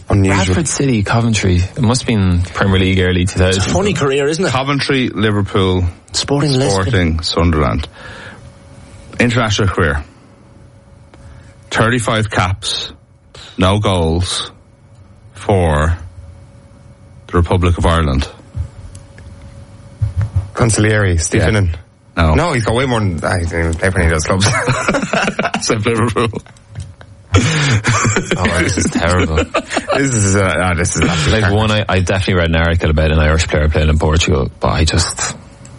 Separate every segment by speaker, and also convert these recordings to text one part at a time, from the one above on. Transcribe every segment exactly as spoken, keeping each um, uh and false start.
Speaker 1: unusual.
Speaker 2: Bradford City, Coventry. It must have been Premier League early two thousands.
Speaker 3: It's a funny career, isn't it?
Speaker 4: Coventry, Liverpool,
Speaker 3: Sporting,
Speaker 4: Sporting, Sunderland. International career. thirty-five caps, no goals for the Republic of Ireland.
Speaker 1: Consigliere, Steve
Speaker 4: Yeah.
Speaker 1: Finnan.
Speaker 4: No.
Speaker 1: No, he's got way more than I didn't even play for any of those clubs.
Speaker 4: Except Liverpool.
Speaker 2: Oh, this is terrible.
Speaker 1: This is, uh, oh, this is absolutely
Speaker 2: Like one, I, I definitely read an article about an Irish player playing in Portugal, but I just...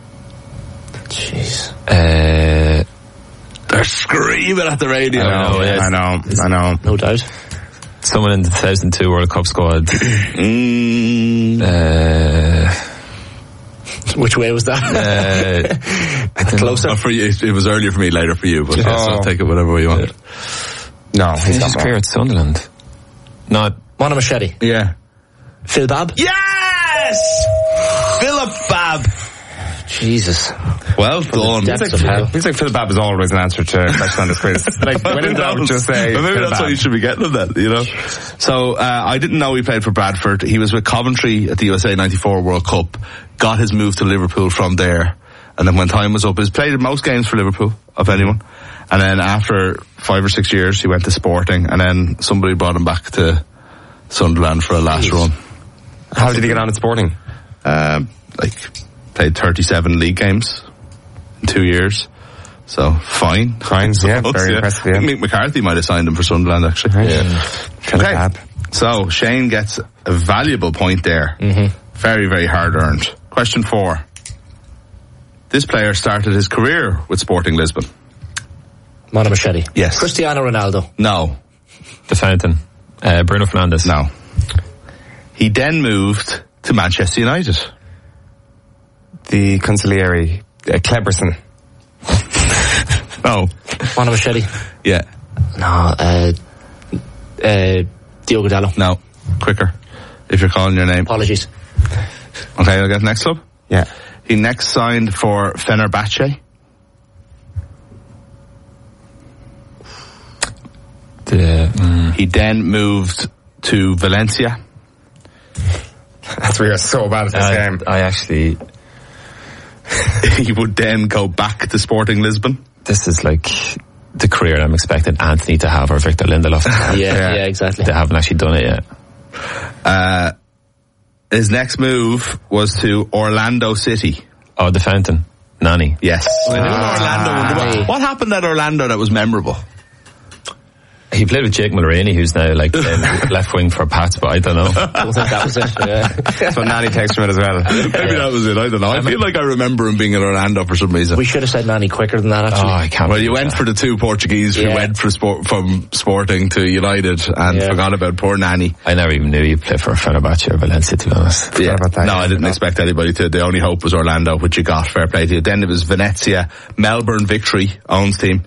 Speaker 3: Jeez.
Speaker 2: Uh,
Speaker 4: They're screaming at the radio.
Speaker 2: I know, yes.
Speaker 1: I know, I know.
Speaker 3: No doubt.
Speaker 2: someone in the two thousand two World Cup squad.
Speaker 4: mm.
Speaker 2: uh...
Speaker 3: Which way was that?
Speaker 2: Uh,
Speaker 3: Closer.
Speaker 4: Not for you. It was earlier for me, later for you. But
Speaker 1: Oh.
Speaker 4: yes, I'll take it whatever way you want.
Speaker 1: No, he's
Speaker 2: he's
Speaker 1: not
Speaker 2: just
Speaker 1: wrong.
Speaker 2: clear at Sunderland. Not
Speaker 3: Mona Machete.
Speaker 4: Yeah.
Speaker 3: Phil Babb.
Speaker 4: Yes! Philip Babb.
Speaker 3: Jesus.
Speaker 4: Well done.
Speaker 3: Depths
Speaker 1: It's
Speaker 3: of
Speaker 1: like,
Speaker 3: hell.
Speaker 1: it's like Phil Babb is always an answer to a question on this quiz. Like, when in doubt, just say
Speaker 4: But maybe
Speaker 1: Phil
Speaker 4: that's
Speaker 1: Babb.
Speaker 4: what you should be getting them then, you know? So, uh, I didn't know he played for Bradford. He was with Coventry at the U S A ninety-four World Cup, got his move to Liverpool from there, and then when time was up, he's played in most games for Liverpool, of anyone. And then after five or six years, he went to Sporting, and then somebody brought him back to Sunderland for a last
Speaker 3: Jeez.
Speaker 4: run.
Speaker 1: How did he get on at Sporting?
Speaker 4: Um, like, played thirty-seven league games in two years. So, fine.
Speaker 1: Fine, yeah, very impressive, yeah.
Speaker 4: Mick McCarthy might have signed him for Sunderland, actually.
Speaker 1: Yeah. Phil
Speaker 4: Okay.
Speaker 1: Babb.
Speaker 4: So, Shane gets a valuable point there.
Speaker 3: Mm-hmm.
Speaker 4: Very, very hard earned. Question four. This player started his career with Sporting Lisbon.
Speaker 3: Mona Machete.
Speaker 4: Yes.
Speaker 3: Cristiano Ronaldo.
Speaker 4: No.
Speaker 2: the fountain. Uh, Bruno Fernandes.
Speaker 4: No. He then moved to Manchester United.
Speaker 1: The Consigliere, uh, Cleberson.
Speaker 4: No.
Speaker 3: Mona Machete.
Speaker 4: Yeah.
Speaker 3: No, uh, uh, Diogo Dallo.
Speaker 4: No. Quicker. If you're calling your name.
Speaker 3: Apologies.
Speaker 4: Okay, I'll get the next club.
Speaker 1: Yeah.
Speaker 4: He next signed for Fenerbahce.
Speaker 2: The, mm,
Speaker 4: He then moved to Valencia.
Speaker 1: That's where you're so bad at this
Speaker 2: I,
Speaker 1: game.
Speaker 2: I actually,
Speaker 4: He would then go back to Sporting Lisbon.
Speaker 2: this is like the career I'm expecting Anthony to have or Victor Lindelof to have.
Speaker 3: Yeah,
Speaker 1: Yeah.
Speaker 3: yeah, exactly.
Speaker 2: They haven't actually done it yet.
Speaker 4: Uh, his next move was to Orlando City.
Speaker 2: Oh, the fountain. Nani.
Speaker 4: Yes. I knew
Speaker 3: Ah,
Speaker 4: Orlando. What, what happened at Orlando that was memorable?
Speaker 2: He played with Jake Mulroney, who's now like playing left wing for Pats, but I don't know.
Speaker 3: I don't think that was it. Yeah.
Speaker 1: That's what Nanny takes from it as well.
Speaker 4: Maybe that was it. I don't know. I feel like I remember him being in Orlando for some reason.
Speaker 3: We should have said Nani quicker than that,
Speaker 2: Oh,
Speaker 3: actually.
Speaker 2: I can't.
Speaker 4: Well, you
Speaker 2: believe
Speaker 4: went
Speaker 2: that.
Speaker 4: for the two Portuguese who
Speaker 3: Yeah.
Speaker 4: went for sport, from Sporting to United and
Speaker 3: Yeah.
Speaker 4: forgot about poor Nani.
Speaker 2: I never even knew you played for Fenerbahce or Valencia, to be honest.
Speaker 4: Yeah.
Speaker 1: about that,
Speaker 4: No,
Speaker 1: yeah.
Speaker 4: I didn't expect anybody to. The only hope was Orlando, which you got. Fair play to you. Then it was Venezia, Melbourne Victory, owns team.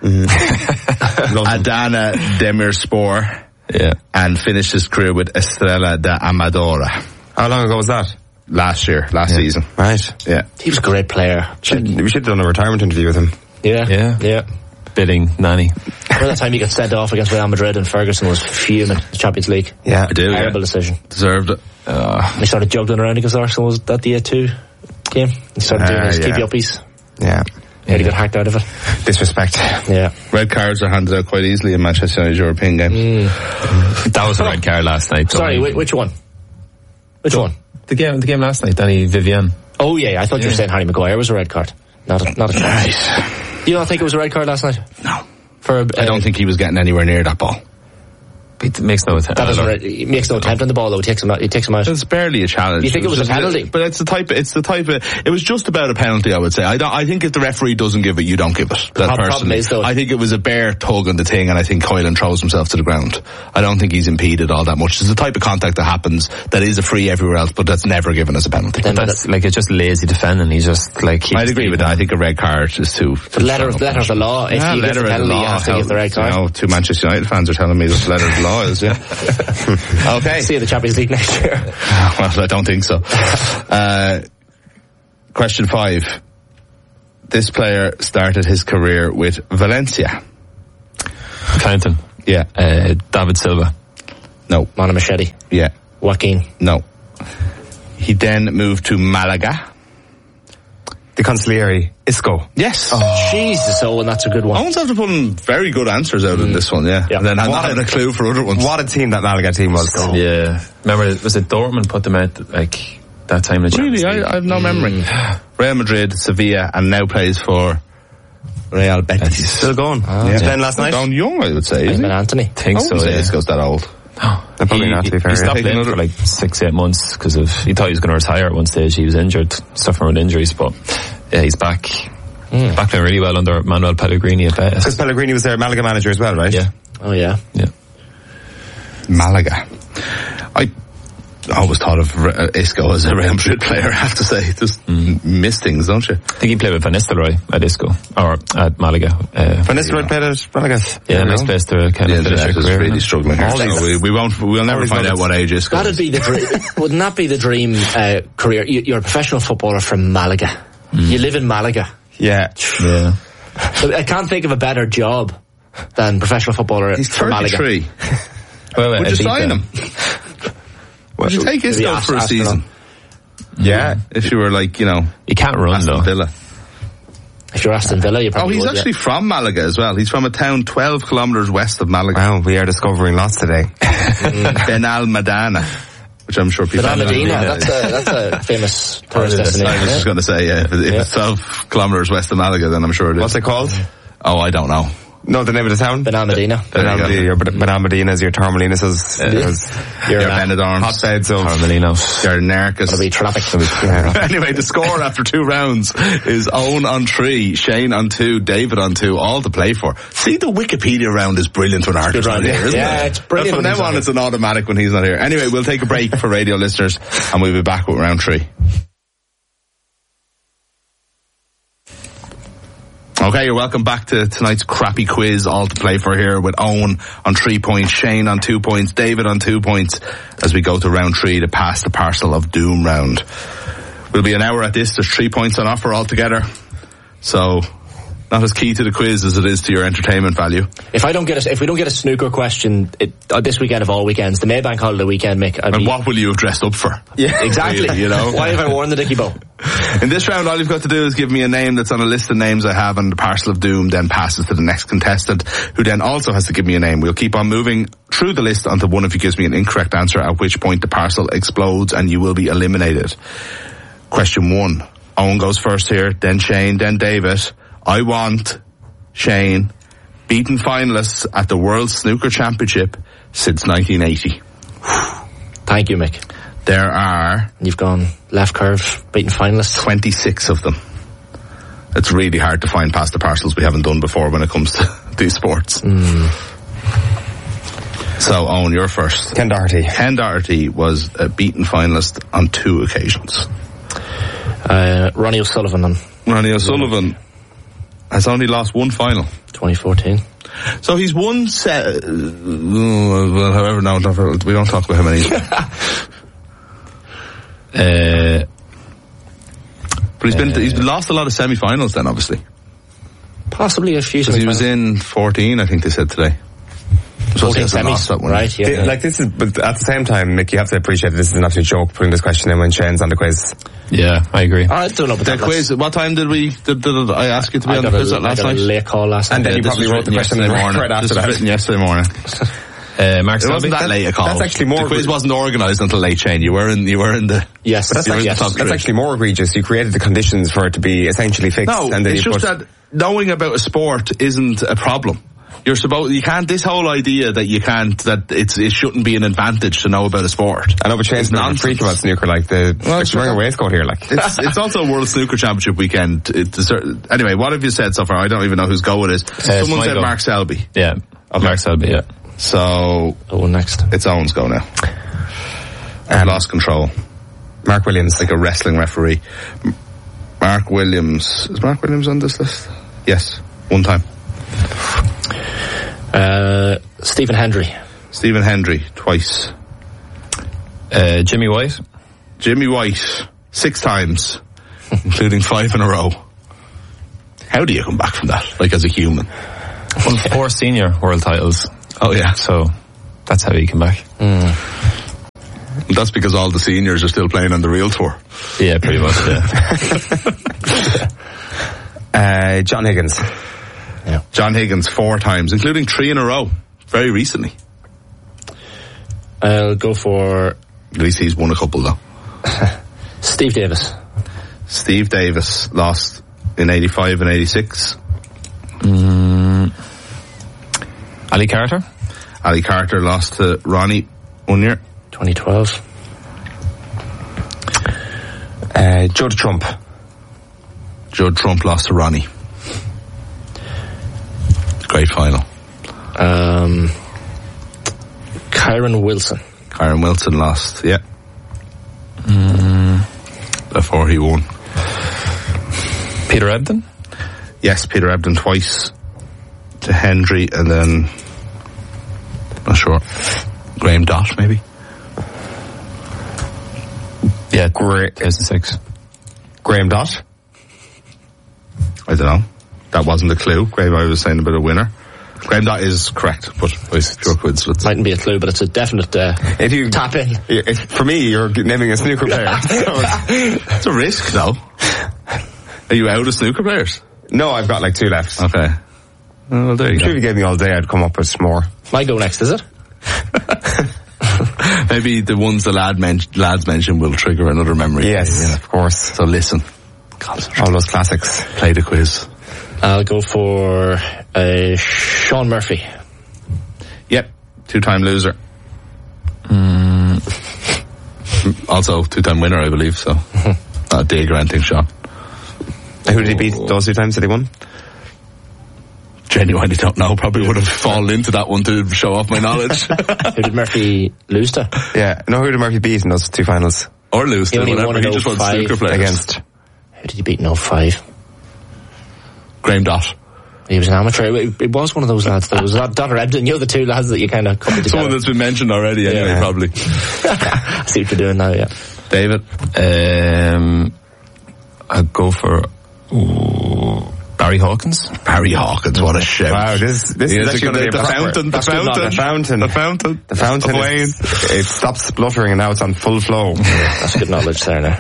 Speaker 4: Adana Demirspor,
Speaker 2: Yeah.
Speaker 4: and finished his career with Estrela da Amadora
Speaker 1: How long ago was that?
Speaker 4: last year, last season.
Speaker 1: Right.
Speaker 4: Yeah.
Speaker 3: He was a great player.
Speaker 1: Should, we should have done a retirement interview with him.
Speaker 3: Yeah.
Speaker 2: Yeah.
Speaker 3: Yeah.
Speaker 2: Bidding Nani.
Speaker 3: By the time he got sent off against Real Madrid and Ferguson was fuming the Champions League.
Speaker 1: Yeah.
Speaker 4: I do, yeah.
Speaker 3: Terrible decision.
Speaker 4: Deserved it.
Speaker 3: He started juggling around against Arsenal. Was that the A two game? He started doing
Speaker 1: Uh,
Speaker 3: his
Speaker 1: yeah.
Speaker 3: keepy uppies.
Speaker 1: Yeah.
Speaker 3: Yeah, he got hacked out of it.
Speaker 1: Disrespect.
Speaker 3: Yeah.
Speaker 4: Red cards are handed out quite easily in Manchester United's European games.
Speaker 2: That was a red card last night.
Speaker 3: Sorry,
Speaker 2: Don't-
Speaker 3: which, which one? Which one?
Speaker 2: The game, the game last night, Danny Vivian.
Speaker 3: Oh yeah, I thought you were saying Harry Maguire was a red card. Not a, not a chance. You don't think it was a red card last night?
Speaker 4: No.
Speaker 3: For uh,
Speaker 4: I don't think he was getting anywhere near that ball.
Speaker 2: It makes no sense.
Speaker 3: that doesn't. Re- it makes no attempt on the ball though. He takes him out. He takes him out.
Speaker 4: It's barely a challenge.
Speaker 3: You think it was a
Speaker 4: just
Speaker 3: penalty?
Speaker 4: But it's the type. Of, it's the type of. It was just about a penalty, I would say. I don't. I think if the referee doesn't give it, you don't give it. That
Speaker 3: prob- problem
Speaker 4: personally,
Speaker 3: is, though-
Speaker 4: I think it was a bare tug on the thing, and I think Coylan throws himself to the ground. I don't think he's impeded all that much. It's the type of contact that happens that is a free everywhere else, but that's never given as a penalty.
Speaker 3: Then
Speaker 2: That's like, it's just lazy defending. He's just like, keeps
Speaker 4: I'd agree with that. I think a red card is too.
Speaker 3: But letter of letter of the law. If
Speaker 4: Yeah,
Speaker 3: you give
Speaker 4: letter
Speaker 3: the
Speaker 4: of the
Speaker 3: penalty,
Speaker 4: law.
Speaker 3: you have to give the red card.
Speaker 4: You know, two Manchester United fans are telling me that the letter of the law is. Yeah. Okay.
Speaker 3: See you in the Champions League next year.
Speaker 4: Well, I don't think so. Uh, question five. This player started his career with Valencia.
Speaker 2: Fountain.
Speaker 4: Yeah.
Speaker 2: Uh, David Silva.
Speaker 4: No.
Speaker 3: Mana Machete.
Speaker 4: Yeah.
Speaker 3: Joaquin.
Speaker 4: No. He then moved to Malaga.
Speaker 1: The Consigliere. Isco.
Speaker 4: Yes.
Speaker 3: Oh. Jesus, Owen, that's a good one.
Speaker 4: Owen's after putting very good answers out mm. in this one, yeah.
Speaker 3: yeah.
Speaker 4: And then had
Speaker 1: what
Speaker 4: not a clue for other ones.
Speaker 1: What a team that Malaga team was.
Speaker 2: Oh. Yeah. Remember, was it Dortmund put them out, like, that time?
Speaker 4: Really? I, I have no memory. Mm. Real Madrid, Sevilla, and now plays for Real Betis.
Speaker 1: Still going.
Speaker 3: Oh,
Speaker 1: yeah.
Speaker 3: yeah.
Speaker 1: Playing last night?
Speaker 4: Down young, I would say.
Speaker 3: Isn't it? Anthony.
Speaker 2: I think
Speaker 4: I
Speaker 2: so,
Speaker 4: say
Speaker 2: yeah.
Speaker 4: Isco's that old.
Speaker 2: Oh,
Speaker 1: probably
Speaker 2: he,
Speaker 1: not, to be fair.
Speaker 2: He stopped
Speaker 4: Take
Speaker 2: playing
Speaker 4: another-
Speaker 2: for like six, eight months because of he thought he was going to retire at one stage. He was injured, suffering with injuries, but yeah, he's back. Mm. Back playing really well under Manuel Pellegrini at Betis.
Speaker 1: Because Pellegrini was their Malaga manager as well, right?
Speaker 2: Yeah.
Speaker 3: Oh, yeah.
Speaker 2: Yeah.
Speaker 4: Malaga. I always thought of uh, Isco as a Real Madrid player, I have to say. Just mm. miss things, don't you?
Speaker 2: I think he played with Van Nistelrooy at Isco, or at Malaga. Uh,
Speaker 1: Van Nistelrooy played at Malaga.
Speaker 2: Yeah, nice place to kind
Speaker 4: yeah,
Speaker 2: of finish your
Speaker 4: is
Speaker 2: career.
Speaker 4: really struggling here. So we, we won't, we'll never find out what age Isco
Speaker 3: That'd
Speaker 4: is.
Speaker 3: be the dream. Wouldn't that be the dream uh, career? You, you're a professional footballer from Malaga. Mm. You live in Malaga.
Speaker 1: Yeah.
Speaker 2: Yeah.
Speaker 3: I can't think of a better job than professional footballer
Speaker 4: He's
Speaker 3: from Malaga.
Speaker 4: thirty-three.
Speaker 2: Well,
Speaker 4: Would you sign him? Would you take Isco
Speaker 3: Ast-
Speaker 4: for a
Speaker 3: Aston
Speaker 4: season?
Speaker 1: Yeah.
Speaker 4: If you were like, you know,
Speaker 2: he can't run
Speaker 4: Aston
Speaker 2: though.
Speaker 4: Villa.
Speaker 3: If you're Aston Villa, you
Speaker 4: Oh,
Speaker 3: probably
Speaker 4: he's
Speaker 3: would,
Speaker 4: actually
Speaker 3: yeah.
Speaker 4: from Malaga as well. He's from a town twelve kilometres west of Malaga.
Speaker 1: Wow, we are discovering lots today.
Speaker 4: Benalmadena, which I'm sure people
Speaker 3: But
Speaker 4: know.
Speaker 3: Medina, that's a, that's a famous tourist
Speaker 4: I was
Speaker 3: destination.
Speaker 4: just going to say, yeah, if, if
Speaker 3: Yeah.
Speaker 4: it's twelve kilometres west of Malaga, then I'm sure it is.
Speaker 1: What's it called?
Speaker 4: Oh, I don't know.
Speaker 1: No, the name of the town?
Speaker 3: Benal Medina.
Speaker 4: There you go.
Speaker 1: Benalmadena, your Benalmadena is your Torremolinos is, is
Speaker 3: You're
Speaker 4: Your
Speaker 3: uh,
Speaker 4: Benidorm.
Speaker 1: hotbeds of
Speaker 2: Torremolinos.
Speaker 4: Your Nercus.
Speaker 3: It'll be traffic.
Speaker 4: Anyway, the score after two rounds is Owen on three, Shane on two, David on two, all to play for. See, the Wikipedia round is brilliant when Archer's not
Speaker 3: round,
Speaker 4: here,
Speaker 3: yeah.
Speaker 4: isn't
Speaker 3: Yeah,
Speaker 4: it?
Speaker 3: it's brilliant
Speaker 4: From
Speaker 3: when he's
Speaker 4: now
Speaker 3: not
Speaker 4: on,
Speaker 3: here.
Speaker 4: it's an automatic when he's not here. Anyway, we'll take a break for radio listeners, and we'll be back with round three. Okay, you're welcome back to tonight's crappy quiz, all to play for here with Owen on three points, Shane on two points, David on two points, as we go to round three, to pass the parcel of doom round. We'll be an hour at this, there's three points on offer altogether, so not as key to the quiz as it is to your entertainment value.
Speaker 3: If I don't get a, if we don't get a snooker question it, uh, this weekend of all weekends, the Maybank holiday weekend, Mick, I'd
Speaker 4: And
Speaker 3: be,
Speaker 4: what will you have dressed up for?
Speaker 3: yeah, exactly.
Speaker 4: Really, you know?
Speaker 3: Why have I worn the Dickie Bow?
Speaker 4: In this round, all you've got to do is give me a name that's on a list of names I have, and the parcel of doom then passes to the next contestant, who then also has to give me a name. We'll keep on moving through the list until one of you gives me an incorrect answer, at which point the parcel explodes and you will be eliminated. Question one. Owen goes first here, then Shane, then David. I want Shane beaten finalists at the World Snooker Championship since nineteen eighty.
Speaker 3: Thank you, Mick.
Speaker 4: There are
Speaker 3: You've gone left curve, beaten finalists.
Speaker 4: twenty-six of them. It's really hard to find past the parcels we haven't done before when it comes to these sports.
Speaker 3: Mm.
Speaker 4: So, Owen, you're first.
Speaker 1: Ken Doherty.
Speaker 4: Ken Doherty was a beaten finalist on two occasions.
Speaker 3: Uh, Ronnie O'Sullivan on
Speaker 4: Ronnie O'Sullivan has only lost one final.
Speaker 3: twenty fourteen.
Speaker 4: So he's won set. Uh, well, however, no, not, we don't talk about how many.
Speaker 2: Uh,
Speaker 4: But he's been he's lost a lot of semi-finals then, obviously.
Speaker 3: Possibly a few.
Speaker 4: Because he was in fourteen, I think they said today. So he
Speaker 3: fourteen
Speaker 4: hasn't lost that
Speaker 3: semis,
Speaker 4: one.
Speaker 3: right? Yeah.
Speaker 1: The- Like this is, but at the same time, Mick, you have to appreciate that this is an absolute joke putting this question in when Shane's on the quiz.
Speaker 2: yeah, I agree.
Speaker 3: I don't know, but
Speaker 4: The
Speaker 3: that,
Speaker 4: quiz. What time did we? Did, did I ask you to be
Speaker 3: I
Speaker 4: on the
Speaker 3: got
Speaker 4: quiz
Speaker 3: a,
Speaker 4: last
Speaker 3: I got
Speaker 4: night?
Speaker 3: a late call last
Speaker 1: And
Speaker 3: night.
Speaker 1: then you
Speaker 4: This
Speaker 1: probably
Speaker 4: was
Speaker 1: wrote the
Speaker 4: written
Speaker 1: question
Speaker 4: yesterday
Speaker 1: right
Speaker 4: morning.
Speaker 1: after
Speaker 4: This was
Speaker 1: that.
Speaker 4: written yesterday morning.
Speaker 2: Uh, Mark
Speaker 4: It wasn't
Speaker 2: Selby.
Speaker 4: that late a call.
Speaker 1: That's actually more
Speaker 4: The quiz
Speaker 1: egre-
Speaker 4: wasn't organised until late, Shane. You were in. You were in the.
Speaker 3: Yes,
Speaker 1: That's,
Speaker 4: You're in
Speaker 1: actually,
Speaker 4: the top
Speaker 1: that's
Speaker 4: three.
Speaker 1: actually more egregious. You created the conditions for it to be essentially fixed.
Speaker 4: No,
Speaker 1: and then
Speaker 4: it's
Speaker 1: you
Speaker 4: just
Speaker 1: put,
Speaker 4: that knowing about a sport isn't a problem. You're supposed. You can't. This whole idea that you can't. That it's. It shouldn't be an advantage to know about a sport.
Speaker 1: I know, but Shane's not a freak about snooker, like the,
Speaker 4: Well,
Speaker 1: like
Speaker 4: it's
Speaker 1: the wearing a
Speaker 4: not-
Speaker 1: waistcoat here, like.
Speaker 4: It's, it's also a World Snooker Championship weekend. It's a certain, anyway, what have you said so far? I don't even know whose go it is. Someone
Speaker 2: my
Speaker 4: said
Speaker 2: go.
Speaker 4: Mark Selby.
Speaker 2: Yeah, Mark Selby. Yeah.
Speaker 4: So
Speaker 3: Oh, next.
Speaker 4: it's Owen's go now. I've lost control.
Speaker 1: Mark Williams.
Speaker 4: Like a wrestling referee. M- Mark Williams. Is Mark Williams on this list? Yes. One time.
Speaker 3: Uh, Stephen Hendry.
Speaker 4: Stephen Hendry. Twice.
Speaker 2: Uh, Jimmy White.
Speaker 4: Jimmy White. Six times. Including five in a row. How do you come back from that? Like as a human?
Speaker 2: Won four senior world titles.
Speaker 4: Oh yeah.
Speaker 2: So That's how he came back.
Speaker 4: That's because all the seniors are still playing on the real tour.
Speaker 2: Yeah, pretty much, yeah.
Speaker 1: uh, John Higgins.
Speaker 4: Yeah. John Higgins four times, including three in a row, very recently.
Speaker 3: I'll go for...
Speaker 4: At least he's won a couple, though.
Speaker 3: Steve Davis.
Speaker 4: Steve Davis lost in eighty-five and eighty-six.
Speaker 2: Mm. Ali Carter.
Speaker 4: Ali Carter lost to Ronnie one year.
Speaker 3: twenty twelve.
Speaker 1: Uh, Judd Trump.
Speaker 4: Judd Trump lost to Ronnie. Great final.
Speaker 3: Um, Kyron Wilson.
Speaker 4: Kyron Wilson lost, yeah. Mm. Before he won.
Speaker 2: Peter Ebdon?
Speaker 4: Yes, Peter Ebdon twice to Hendry, and then not sure. Graham Dott, maybe.
Speaker 2: Yeah, great. two thousand six.
Speaker 1: Graham Dott.
Speaker 4: I don't know. That wasn't a clue. Graham, I was saying about a winner. Graham Dott is correct, but it's pure coincidence.
Speaker 3: Mightn't be a clue, but it's a definite uh,
Speaker 1: if you
Speaker 3: tap in.
Speaker 1: If, for me, you're naming a snooker player. So
Speaker 4: it's a risk, though. Are you out of snooker players?
Speaker 1: No, I've got like two left.
Speaker 4: Okay. Well, there you
Speaker 1: I'm
Speaker 4: go.
Speaker 1: sure if you gave me all day, I'd come up with more.
Speaker 3: My go next, is it?
Speaker 4: Maybe the ones the lad men- lads mentioned will trigger another memory.
Speaker 1: Yes, yeah. Of course.
Speaker 4: So listen.
Speaker 1: All those classics.
Speaker 4: Play the quiz.
Speaker 3: I'll go for uh, Sean Murphy.
Speaker 4: Yep. Two-time loser.
Speaker 2: Mm.
Speaker 4: Also, two-time winner, I believe, so. Not a dig or anything, Sean.
Speaker 1: Who did he beat those two times that he won?
Speaker 4: Genuinely don't know. Probably would have fallen into that one to show off my knowledge.
Speaker 3: Who did Murphy lose to?
Speaker 1: Yeah. No, who did Murphy beat in those two finals?
Speaker 4: Or lose to,
Speaker 3: He only
Speaker 4: whatever.
Speaker 3: won in
Speaker 4: He just won
Speaker 3: oh five
Speaker 4: snooker players.
Speaker 1: Against?
Speaker 3: Who did he beat in oh five?
Speaker 4: Graham Dott.
Speaker 3: He was an amateur. It, it was one of those lads. There was Dott or Ebdon. You know the two lads that you kind of coupled together.
Speaker 4: Someone that's been mentioned already anyway,
Speaker 3: Yeah.
Speaker 4: probably.
Speaker 3: I see what you're doing now, yeah.
Speaker 4: David?
Speaker 2: Um, I'll go for ooh, Barry Hawkins.
Speaker 4: Barry Hawkins, what a shout.
Speaker 1: Wow, this, this
Speaker 4: He
Speaker 1: is
Speaker 4: is
Speaker 1: actually
Speaker 4: the,
Speaker 1: going to be a
Speaker 4: the
Speaker 1: proper-
Speaker 4: fountain, the
Speaker 1: That's good
Speaker 4: fountain,
Speaker 1: knowledge. The fountain.
Speaker 4: the fountain,
Speaker 1: The fountain.
Speaker 4: of Wayne.
Speaker 1: Is, it stopped spluttering and now it's on full flow.
Speaker 3: That's good knowledge there now.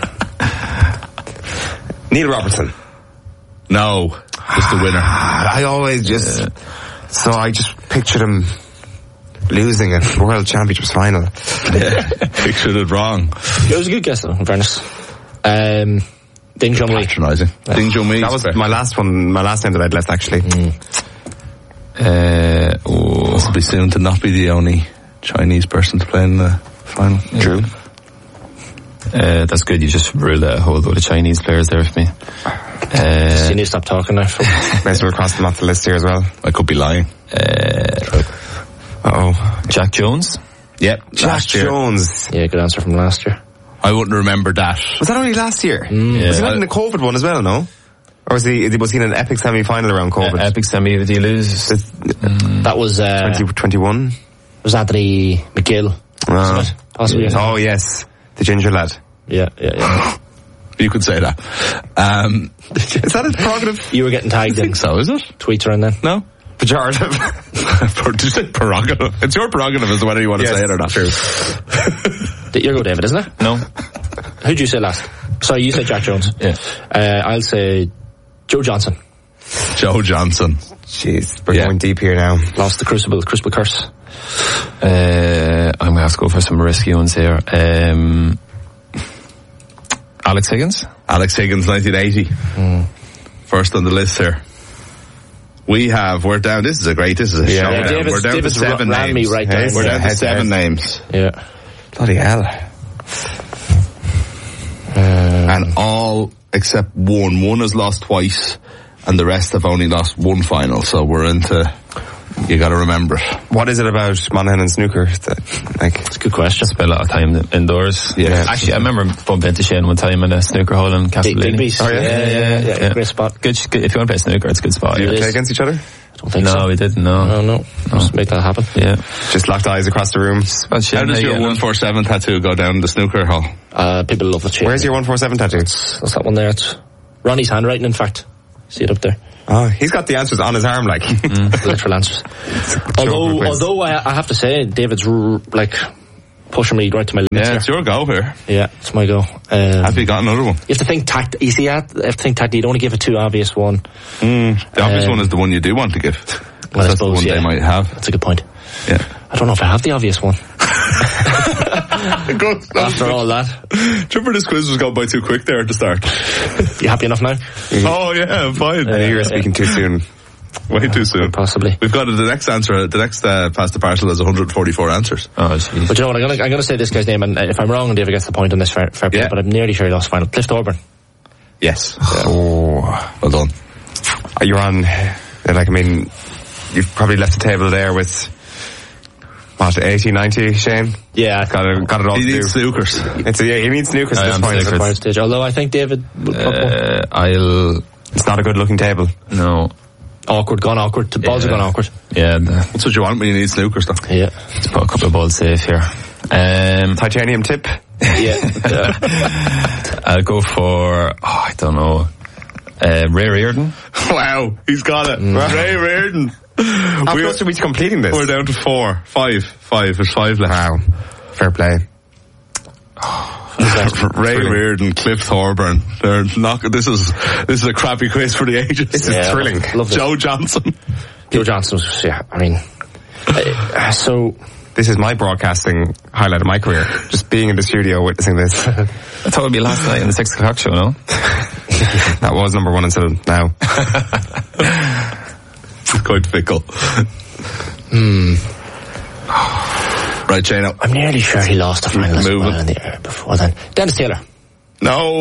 Speaker 1: Neil Robertson.
Speaker 4: No, just the winner.
Speaker 1: I always just, uh, so I just pictured him losing a World Championships final.
Speaker 4: Yeah, pictured it wrong.
Speaker 3: It was a good guess though, in fairness. Um, Ding Junhui.
Speaker 4: Patronising. Ding Junhui.
Speaker 1: That was my last one, my last name that I'd left actually.
Speaker 2: Mm. Uh, oh.
Speaker 4: Possibly soon to not be the only Chinese person to play in the final.
Speaker 1: True.
Speaker 2: Uh, that's good. You just ruled out a whole load of Chinese players there for me. Uh,
Speaker 3: you need to stop talking now.
Speaker 1: Maybe we're crossing them off the list here as well.
Speaker 4: I could be lying.
Speaker 2: Uh,
Speaker 1: oh,
Speaker 2: Jack Jones.
Speaker 4: Yep.
Speaker 1: Jack Jones.
Speaker 3: Yeah, good answer from last year.
Speaker 4: I wouldn't remember that.
Speaker 1: Was that only last year?
Speaker 3: Mm.
Speaker 2: Yeah.
Speaker 1: Was he not in the COVID one as well? No. Or was he? Was he in an epic semi-final around COVID?
Speaker 2: Uh, epic semi. Did he lose?
Speaker 3: Mm. That was uh,
Speaker 1: twenty twenty-one.
Speaker 3: Was Anthony McGill?
Speaker 1: Oh.
Speaker 3: Wasn't it? Possibly.
Speaker 1: Yeah. Oh yes, the ginger lad.
Speaker 3: Yeah, yeah, yeah.
Speaker 4: You could say that. Um,
Speaker 1: is that a prerogative?
Speaker 3: You were getting tagged in.
Speaker 4: So is it?
Speaker 3: Tweets around then.
Speaker 4: No.
Speaker 1: Pejorative.
Speaker 4: Did you say prerogative? It's your prerogative as to whether you want to
Speaker 1: yes,
Speaker 4: say it or not.
Speaker 1: True.
Speaker 3: Your go, David, isn't it?
Speaker 2: No.
Speaker 3: Who'd you say last? Sorry, you said Jack Jones.
Speaker 2: Yeah.
Speaker 3: Uh, I'll say Joe Johnson.
Speaker 4: Joe Johnson.
Speaker 1: Jeez, we're
Speaker 4: Yeah.
Speaker 1: going deep here now.
Speaker 3: Lost the Crucible, Crucible Curse.
Speaker 2: Uh, I'm going to have to go for some risky ones here. Um, Alex Higgins.
Speaker 4: Alex Higgins, nineteen eighty.
Speaker 3: Mm.
Speaker 4: First on the list here. We have, we're down, this is a great, this is a
Speaker 1: Yeah,
Speaker 4: showdown.
Speaker 3: yeah, David's-
Speaker 4: we're down
Speaker 3: David's
Speaker 4: to seven
Speaker 3: ran
Speaker 4: names.
Speaker 3: me right down.
Speaker 4: We're
Speaker 1: Yeah,
Speaker 4: down to
Speaker 1: head to
Speaker 4: seven
Speaker 1: head.
Speaker 4: names.
Speaker 3: Yeah.
Speaker 1: Bloody hell.
Speaker 3: Um,
Speaker 4: And all except one. One has lost twice, and the rest have only lost one final. So we're into, you gotta remember it.
Speaker 1: What is it about Monaghan and snooker that, like,
Speaker 3: It's a good question.
Speaker 2: Spent a lot of time indoors.
Speaker 4: Yeah.
Speaker 2: Actually, I remember bumping into Shane one time in a snooker hall in
Speaker 3: Big
Speaker 2: Castellini.
Speaker 3: Digby's.
Speaker 1: Oh, yeah?
Speaker 3: yeah, yeah, yeah, yeah. Great spot.
Speaker 2: Good, good. If you want to play snooker, it's a good spot.
Speaker 1: do you
Speaker 2: Yeah.
Speaker 1: play
Speaker 3: is.
Speaker 1: against each other?
Speaker 3: I don't think
Speaker 2: No,
Speaker 3: so.
Speaker 2: we didn't. No.
Speaker 3: No, no. Just make that happen.
Speaker 2: Yeah.
Speaker 1: Just locked eyes across the room.
Speaker 2: Well, Shane,
Speaker 4: How does
Speaker 2: you
Speaker 4: your
Speaker 2: getting on?
Speaker 4: one forty-seven tattoo go down the snooker hall?
Speaker 3: Uh, people love the chain.
Speaker 1: Where's your one forty-seven tattoo?
Speaker 3: That's that one there. It's Ronnie's handwriting, in fact. See it up there.
Speaker 1: Oh, he's got the answers on his arm, like.
Speaker 3: Mm. Literal answers. Although, although I, I have to say, David's r- like pushing me right to my limits.
Speaker 4: Yeah, it's
Speaker 3: here.
Speaker 4: your go here.
Speaker 3: Yeah, it's my go. Um,
Speaker 4: Have you got another one?
Speaker 3: You have to think tact. You see, you have to think tact. You don't want to give a too obvious one.
Speaker 4: Mm, the obvious
Speaker 3: Um,
Speaker 4: one is the one you do want to give.
Speaker 3: Well, I
Speaker 4: That's
Speaker 3: suppose,
Speaker 4: the one
Speaker 3: yeah.
Speaker 4: they might have.
Speaker 3: That's a good point.
Speaker 4: Yeah.
Speaker 3: I don't know if I have the obvious one.
Speaker 4: Good.
Speaker 3: After all that,
Speaker 4: Remember this quiz was going by too quick there at the start.
Speaker 3: you happy enough now?
Speaker 4: Oh yeah, I'm fine.
Speaker 1: I knew you were speaking too soon.
Speaker 4: Way too soon.
Speaker 3: Possibly.
Speaker 4: We've got uh, the next answer. The next uh, past the parcel has one hundred forty-four answers.
Speaker 2: Oh, jeez.
Speaker 3: But you know what? I'm gonna I'm gonna say this guy's name, and if I'm wrong, and David gets the point on this, fair, fair play.
Speaker 4: Yeah.
Speaker 3: But I'm nearly sure he lost final. Cliff Thorburn.
Speaker 4: Yes.
Speaker 1: Oh,
Speaker 4: Well done.
Speaker 1: you're on. Like, I mean, you've probably left the table there with what eighty, ninety, Shane.
Speaker 3: Yeah,
Speaker 1: Got it. Got it all
Speaker 4: He
Speaker 1: to
Speaker 4: needs
Speaker 1: do.
Speaker 4: snookers.
Speaker 1: It's a, yeah, he needs snookers
Speaker 2: I
Speaker 1: at this
Speaker 2: am
Speaker 1: point.
Speaker 2: snookers.
Speaker 3: acquired stage. Although I think David would put one.
Speaker 2: Uh, I'll
Speaker 1: It's not a good looking table.
Speaker 2: no.
Speaker 3: Awkward, gone awkward. The balls
Speaker 2: Yeah.
Speaker 3: are gone awkward.
Speaker 2: Yeah, the,
Speaker 4: That's what you want when you need snookers, though.
Speaker 3: Yeah,
Speaker 2: let's put a couple of balls safe here. Um,
Speaker 1: Titanium tip.
Speaker 3: yeah.
Speaker 2: I'll go for oh, I don't know. Uh, Ray Reardon.
Speaker 4: Wow, he's got it. Ray Reardon.
Speaker 1: How
Speaker 4: We're,
Speaker 1: close are we to completing this?
Speaker 4: we're down to four. Five. Five. There's five left.
Speaker 1: Wow. Fair play.
Speaker 4: Ray Reardon, Cliff Thorburn. They're not, this is this is a crappy quiz for the ages.
Speaker 1: This is
Speaker 3: Yeah,
Speaker 1: thrilling.
Speaker 3: love this.
Speaker 4: Joe Johnson.
Speaker 3: Joe Johnson was, yeah, I mean, uh, so,
Speaker 1: This is my broadcasting highlight of my career. Just being in the studio witnessing this.
Speaker 2: I thought it would be last night in the six o'clock show. No.
Speaker 1: That was number one until now.
Speaker 4: Quite fickle.
Speaker 3: hmm,
Speaker 4: Right, Shane.
Speaker 3: I'm nearly sure he lost the final as
Speaker 4: Move
Speaker 3: well
Speaker 4: it.
Speaker 3: in the air before then. Dennis Taylor.
Speaker 4: No.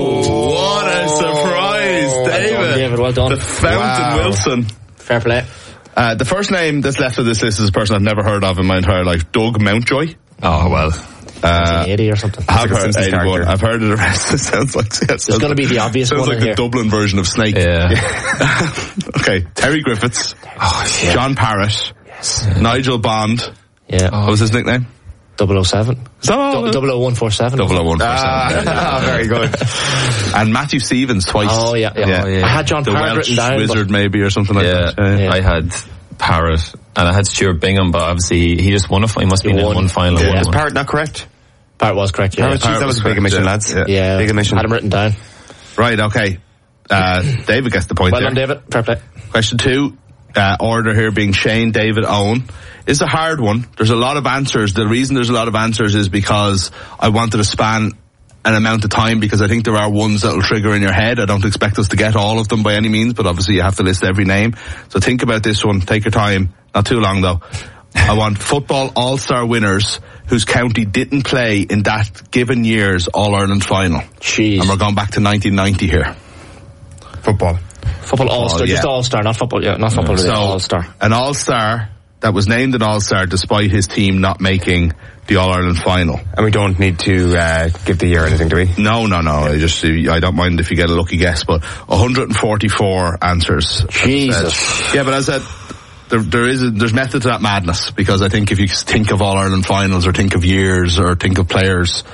Speaker 4: What a surprise,
Speaker 3: Well done,
Speaker 4: David.
Speaker 3: David, well done.
Speaker 4: The Fountain
Speaker 1: Wow.
Speaker 4: Wilson.
Speaker 3: Fair play.
Speaker 4: Uh, the first name that's left of this list is a person I've never heard of in my entire life, Doug Mountjoy.
Speaker 2: Oh well.
Speaker 4: Uh,
Speaker 3: eighty or something.
Speaker 4: I've
Speaker 1: like a
Speaker 4: heard
Speaker 1: Simpsons
Speaker 4: eighty-one.
Speaker 1: character.
Speaker 4: I've heard of the rest. It sounds like yeah, it sounds
Speaker 3: gonna
Speaker 4: like-
Speaker 3: be the obvious
Speaker 4: sounds
Speaker 3: one
Speaker 4: like
Speaker 3: in
Speaker 4: the
Speaker 3: here.
Speaker 4: Dublin version of Snake.
Speaker 2: Yeah.
Speaker 4: Okay, Terry Griffiths,
Speaker 2: Oh yeah.
Speaker 4: John Parrott,
Speaker 3: Yes.
Speaker 4: Nigel Bond.
Speaker 3: Yeah.
Speaker 4: What was his nickname?
Speaker 3: double oh seven.
Speaker 4: Is that all?
Speaker 3: double oh one four seven.
Speaker 4: double oh one four seven.
Speaker 1: Ah, very good.
Speaker 4: And Matthew Stevens twice.
Speaker 3: Oh, yeah, yeah.
Speaker 2: Oh, yeah.
Speaker 3: I had John
Speaker 4: The
Speaker 3: Parrott
Speaker 4: Welsh
Speaker 3: written down.
Speaker 4: wizard, maybe, or something like
Speaker 2: Yeah.
Speaker 4: that.
Speaker 3: Yeah.
Speaker 2: I had Parrott and I had Stuart Bingham, but obviously he just won a. He must have
Speaker 3: He
Speaker 2: been in
Speaker 3: won.
Speaker 2: one final.
Speaker 3: Yeah.
Speaker 2: won
Speaker 1: Is
Speaker 2: one.
Speaker 1: Parrot not correct?
Speaker 3: Parrott was correct, yeah.
Speaker 1: Parrott, geez, that was a big
Speaker 4: correct,
Speaker 1: omission,
Speaker 4: yeah.
Speaker 1: lads.
Speaker 4: Yeah.
Speaker 3: Yeah.
Speaker 1: Big omission.
Speaker 3: Had him written down.
Speaker 4: Right, okay. Uh, David gets the point
Speaker 3: Well
Speaker 4: there.
Speaker 3: done, David. Fair play.
Speaker 4: Question two, uh, order here being Shane, David, Owen. It's a hard one. There's a lot of answers. The reason there's a lot of answers is because I wanted to span an amount of time because I think there are ones that will trigger in your head. I don't expect us to get all of them by any means, but obviously you have to list every name. So think about this one. Take your time. Not too long though. I want football all-star winners whose county didn't play in that given year's All-Ireland final.
Speaker 3: Jeez.
Speaker 4: And we're going back to nineteen ninety here.
Speaker 1: Football.
Speaker 3: Football All-Star.
Speaker 4: yeah.
Speaker 3: Just All-Star, not football. Yeah, not football.
Speaker 4: So,
Speaker 3: Yeah, All-Star.
Speaker 4: an all-star that was named an all-star despite his team not making the All-Ireland final.
Speaker 1: And we don't need to uh, give the year or anything, do we?
Speaker 4: No, no, no. I just, I don't mind if you get a lucky guess, but one hundred forty-four answers.
Speaker 3: Jesus.
Speaker 4: Yeah, but as I said, there, there is a, there's method to that madness because I think if you think of All-Ireland finals or think of years or think of players,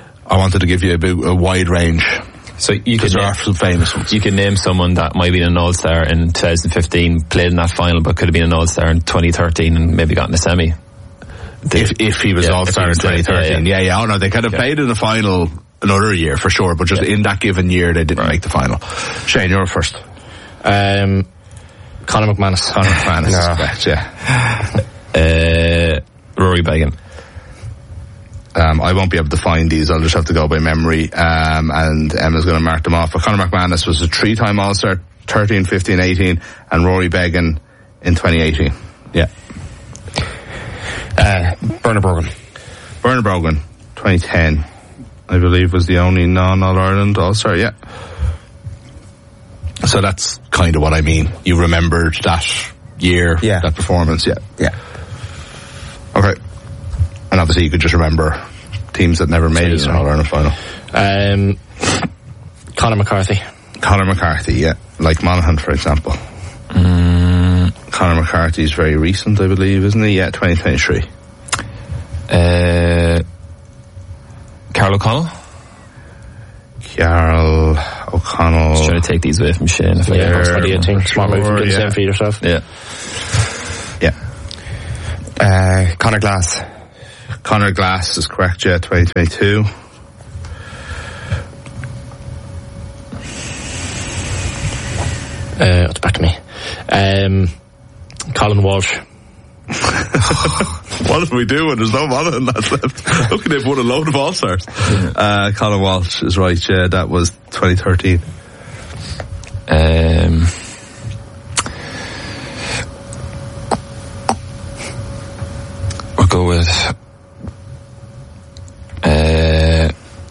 Speaker 4: I wanted to give you a, big, a wide range.
Speaker 2: So you could
Speaker 4: Because there
Speaker 2: name,
Speaker 4: are some famous ones.
Speaker 2: you could name someone that might be an all-star in twenty fifteen, played in that final, but could have been an all-star in twenty thirteen and maybe got in the semi.
Speaker 4: If if he was
Speaker 2: Yeah,
Speaker 4: all-star
Speaker 2: if
Speaker 4: in
Speaker 2: he was
Speaker 4: twenty
Speaker 2: there,
Speaker 4: thirteen.
Speaker 2: yeah,
Speaker 4: Yeah, yeah. Oh no, they could have
Speaker 2: Yeah.
Speaker 4: played in the final another year for sure, but just
Speaker 2: Yeah.
Speaker 4: in that given year they didn't make the final. Shane, you're first.
Speaker 3: Um, Conor McManus.
Speaker 4: Conor McManus
Speaker 1: No.
Speaker 4: is correct, yeah.
Speaker 2: Uh, Rory Beggan.
Speaker 4: Um, I won't be able to find these. I'll just have to go by memory. Um, and Emma's going to mark them off. But Conor McManus was a three-time All-Star, thirteen, fifteen, eighteen, and Rory Beggan in twenty eighteen. Yeah.
Speaker 1: Uh, Bernard Brogan.
Speaker 4: Bernard Brogan, twenty ten, I believe, was the only non-All-Ireland All-Star, yeah. So that's kind of what I mean. You remembered that year,
Speaker 1: Yeah.
Speaker 4: that performance, yeah.
Speaker 1: Yeah.
Speaker 4: Okay. And obviously you could just remember teams that never made it to an All-Ireland final.
Speaker 3: Um, Conor McCarthy.
Speaker 4: Conor McCarthy, yeah. Like Monaghan, for example.
Speaker 2: Mm,
Speaker 4: Conor McCarthy is very recent, I believe, isn't he? Yeah, twenty twenty-three.
Speaker 2: uh, Carl O'Connell.
Speaker 4: Carl O'Connell.
Speaker 2: Just trying to take these away from Shane. If
Speaker 3: Yeah,
Speaker 2: I
Speaker 3: that's what do you think? Smart move.
Speaker 4: Sure,
Speaker 3: Do the
Speaker 4: yeah.
Speaker 3: same for yourself.
Speaker 2: Yeah.
Speaker 4: Yeah.
Speaker 1: Uh, Conor Glass.
Speaker 4: Conor Glass is correct, yeah, twenty twenty-two.
Speaker 3: Uh, it's back to me. Um, Colin Walsh.
Speaker 4: What did we do when there's no Monaghan that's left? Look at they've won a load of All-Stars. Uh, Colin Walsh is right, yeah, that was twenty thirteen.
Speaker 2: Um, we'll go with uh,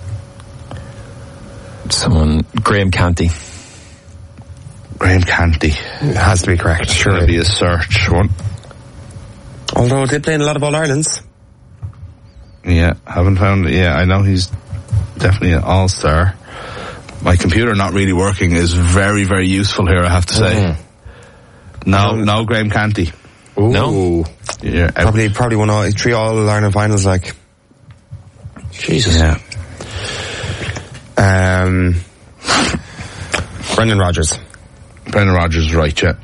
Speaker 2: someone, Graham Canty.
Speaker 4: Graham Canty.
Speaker 1: It has to be correct,
Speaker 4: Should
Speaker 1: surely.
Speaker 4: be a search one.
Speaker 1: Although they play in a lot of All-Irelands.
Speaker 4: Yeah, haven't found it. Yeah, I know he's definitely an all-star. My computer not really working is very, very useful here, I have to say.
Speaker 3: Mm.
Speaker 4: No, no Graham Canty.
Speaker 3: Ooh.
Speaker 2: No?
Speaker 4: Yeah, out.
Speaker 1: Probably, probably won all, three All-Ireland finals, like.
Speaker 3: Jesus.
Speaker 4: Yeah.
Speaker 1: Um, Brendan Rodgers.
Speaker 4: Brendan Rodgers is right, yeah.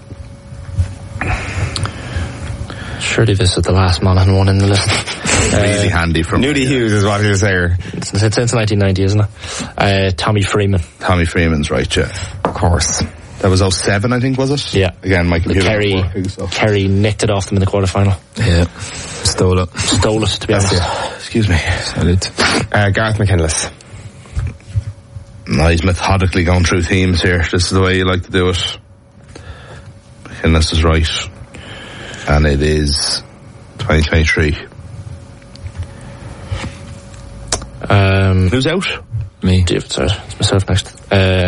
Speaker 3: Surely this is the last Monaghan one in the list.
Speaker 4: Really handy from
Speaker 1: Nudie Hughes is what he was there.
Speaker 3: It's since nineteen ninety, isn't it? Uh, Tommy Freeman.
Speaker 4: Tommy Freeman's right, yeah.
Speaker 1: Of course.
Speaker 4: That was oh seven, I think, was it?
Speaker 3: Yeah.
Speaker 4: Again, my
Speaker 3: The
Speaker 4: computer
Speaker 3: Kerry,
Speaker 4: not working, so.
Speaker 3: Kerry nicked it off them in the quarterfinal.
Speaker 2: Yeah. Stole it.
Speaker 3: Stole it, to be honest.
Speaker 4: Excuse me.
Speaker 2: Salute.
Speaker 1: Uh, Gareth McKinless.
Speaker 4: No, he's methodically going through themes here. This is the way you like to do it. McKinless is right. And it is twenty twenty-three.
Speaker 3: Um,
Speaker 4: Who's out?
Speaker 2: Me.
Speaker 3: David, sorry, it's myself next. Uh,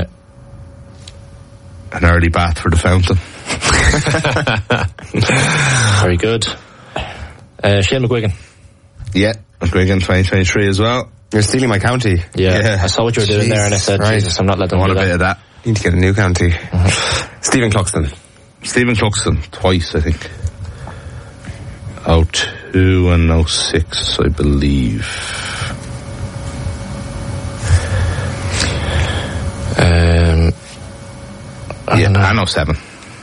Speaker 4: An early bath for the fountain.
Speaker 3: very good. Uh, Shane McGuigan.
Speaker 4: Yeah, McGuigan twenty twenty-three as well.
Speaker 1: You're stealing my county.
Speaker 3: Yeah,
Speaker 4: Yeah.
Speaker 3: I saw what you were doing there and I said,
Speaker 1: Right.
Speaker 3: Jesus, I'm not letting
Speaker 4: I
Speaker 3: them
Speaker 4: want
Speaker 3: do
Speaker 4: a bit
Speaker 3: that.
Speaker 4: of that.
Speaker 1: Need to get a new county. Stephen Cluxton.
Speaker 4: Stephen Cluxton, twice, I think. oh two and oh six, I believe.
Speaker 3: Um, I
Speaker 4: Yeah,
Speaker 3: don't know.
Speaker 4: and oh seven.